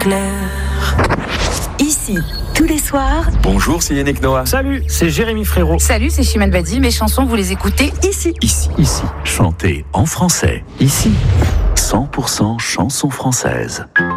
clair. Ici, tous les soirs. Bonjour, c'est Yannick Noah. Salut, c'est Jérémy Frérot. Salut, c'est Chimène Badi. Mes chansons, vous les écoutez ici. Ici. Chantez en français. Ici. 100% chansons françaises.